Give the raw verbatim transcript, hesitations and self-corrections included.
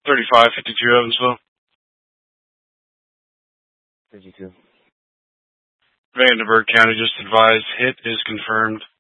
thirty-five fifty-two Evansville. fifty-two. Vandenberg County just advised hit is confirmed.